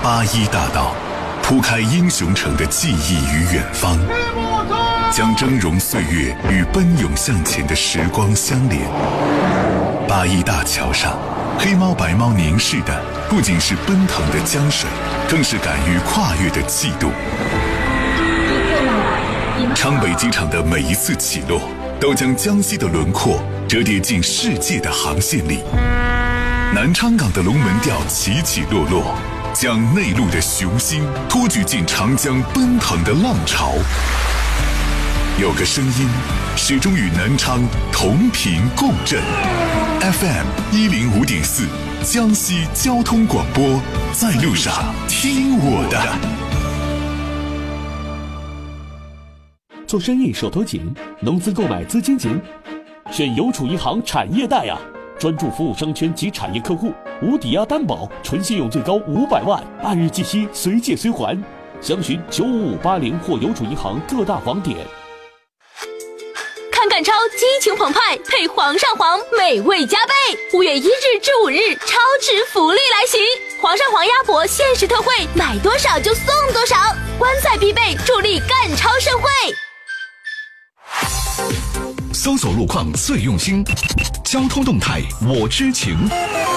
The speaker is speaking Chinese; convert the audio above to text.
81大道，铺开英雄城的记忆与远方，将峥嵘岁月与奔涌向前的时光相连。81大桥上，黑猫白猫凝视的不仅是奔腾的江水，更是敢于跨越的气度。昌北机场的每一次起落，都将江西的轮廓折叠进世界的航线里。南昌港的龙门吊起起落落，将内陆的雄心托举进长江奔腾的浪潮。有个声音始终与南昌同频共振。FM 105.4，江西交通广播，在路上听我的。 做生意手头紧，农资购买资金紧，选邮储银行产业贷啊！专注服务商圈及产业客户，无抵押担保，纯信用最高500万，按日计息，随借随还。详询95580或邮储银行各大网点。 看赶超激情澎湃，配皇上皇美味加倍。5月1日至5日，超值福利来袭！皇上皇鸭脖限时特惠，买多少就送多少，观赛必备，助力赶超盛会。 搜索路况最用心，交通动态我知情。